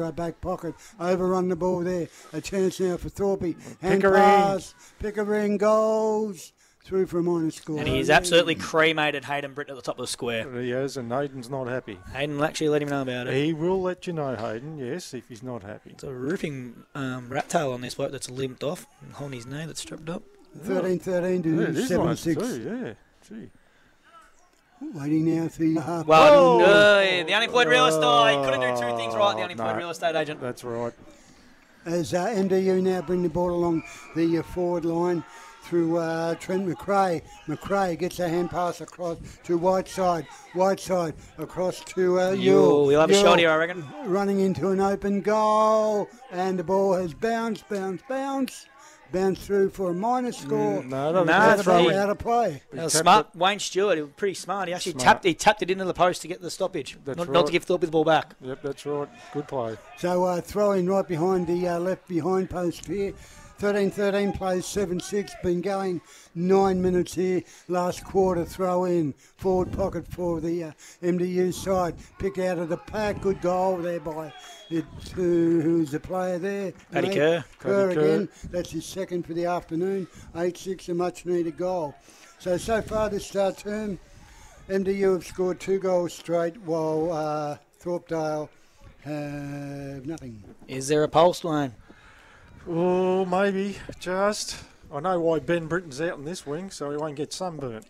back pocket, overrun the ball there. A chance now for Thorpe. Hand pass, Pickering goes through for a minor score. And he's absolutely cremated Hayden Britton at the top of the square. He has, and Hayden's not happy. Hayden will actually let him know about it. He will let you know, Hayden, yes, if he's not happy. It's a roofing rat tail on this bloke that's limped off and holding his knee that's strapped up. 13-13 to 7-6. Yeah, gee. Waiting now for your half. Well, the unemployed real estate. Couldn't do two things right, the unemployed real estate agent. That's right. As MDU now bring the ball along the forward line through Trent McRae. McRae gets a hand pass across to Whiteside. Whiteside across to Yule. We'll have a shot here, I reckon. Running into an open goal. And the ball has bounced through for a minor score. That's out of play. Smart. Wayne Stewart, he was pretty smart. He actually tapped it into the post to get the stoppage. Not to give Thorpe the ball back. Yep, that's right. Good play. So throwing right behind the left behind post here. 13-13 plays 7-6. Been going 9 minutes here. Last quarter throw in. Forward pocket for the MDU side. Pick out of the pack. Good goal there by who's the player there? Paddy Kerr. Kerr again. That's his second for the afternoon. 8-6, a much needed goal. So far this term, MDU have scored 2 goals straight while Thorpedale have nothing. Is there a pulse line? Oh, maybe. Just. I know why Ben Britton's out in this wing, so he won't get sunburnt.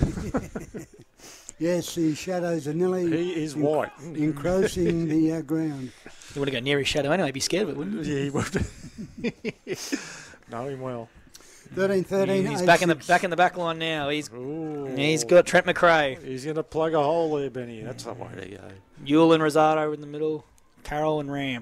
Yes, the shadows are nearly... He is white. Encroaching the ground. You want to go near his shadow anyway, be scared of it, wouldn't you? Yeah, he would. Know him well. 13-13. He's back in the back line now. He's got Trent McRae. He's going to plug a hole there, Benny. That's the way to go. Yule and Rosado in the middle. Carroll and Ram.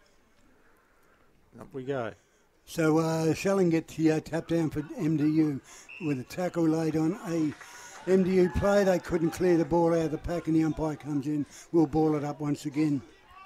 Up we go. So Shelling gets tapped down for MDU with a tackle laid on a MDU play. They couldn't clear the ball out of the pack and the umpire comes in. We'll ball it up once again.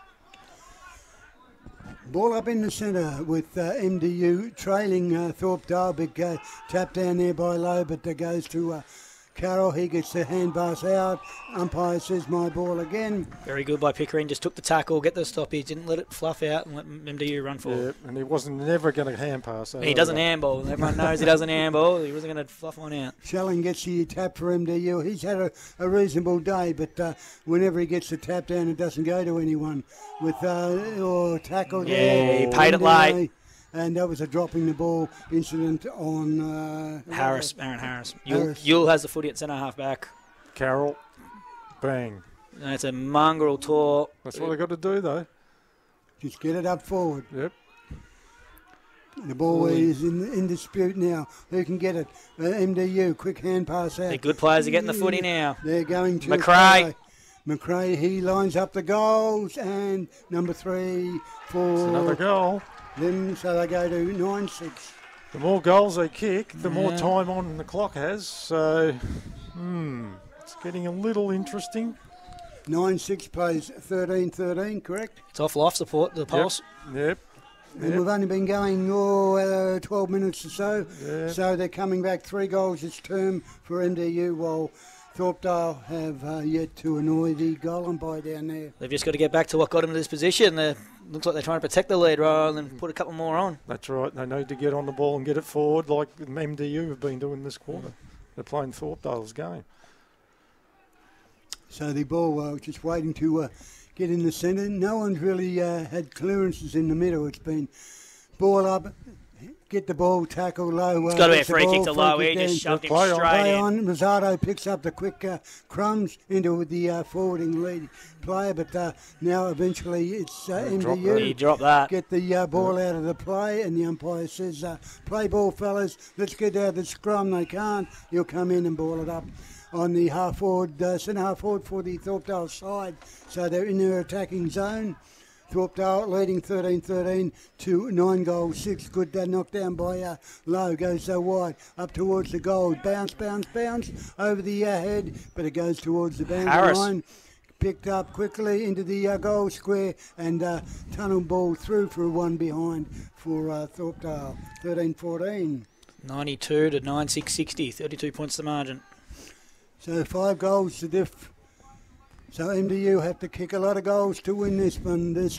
Ball up in the centre with MDU trailing Thorpedale. Big tap down there by Lowe, but that goes to Carroll. He gets the hand pass out. Umpire says my ball again. Very good by Pickering. Just took the tackle, get the stoppage, didn't let it fluff out and let MDU run forward. Yeah, and he wasn't never going to hand pass. He doesn't handball. Everyone knows he doesn't handball. He wasn't going to fluff one out. Shelling gets the tap for MDU. He's had a reasonable day, but whenever he gets the tap down, it doesn't go to anyone. With tackle there. Yeah, he paid it late. And that was a dropping the ball incident on... Aaron Harris. Yule has the footy at centre-half back. Carroll, bang. And it's a mongrel tour. That's what they got to do, though. Just get it up forward. Yep. The ball is in dispute now. Who can get it? MDU, quick hand pass out. The good players are getting the footy now. They're going to... McRae, he lines up the goals, and number 3 for... It's another goal. Them, so they go to 9-6. The more goals they kick, the more time on the clock has. So, it's getting a little interesting. 9-6 plays 13-13, correct? It's off life support, the pulse. Yep. And we've only been going 12 minutes or so. Yep. So they're coming back 3 goals this term for MDU, while Thorpedale have yet to annoy the goal umpire down there. They've just got to get back to what got them to this position. Looks like they're trying to protect the lead rather than put a couple more on. That's right. They need to get on the ball and get it forward like MDU have been doing this quarter. They're playing Thorpedale's game. So the ball just waiting to get in the centre. No one's really had clearances in the middle. It's been ball up, get the ball, tackle low. It's got to be a free kick to Low. He just shoved him straight in. Rosado picks up the quick crumbs into the forwarding lead player, but now eventually it's MDU. He dropped that. Get the ball out of the play, and the umpire says, play ball, fellas. Let's get out of the scrum. They can't. He'll come in and ball it up on the half forward, centre half forward for the Thorpedale side. So they're in their attacking zone. Thorpedale leading 13-13 to 9-6. Good knockdown by Lowe. Goes wide up towards the goal. Bounce over the head, but it goes towards the boundary line. Picked up quickly into the goal square and tunnel ball through for a 1 behind for Thorpedale. 13-14. 92 to 9-6-60. 32 points the margin. So 5 goals to diff. So MDU have to kick a lot of goals to win this one. This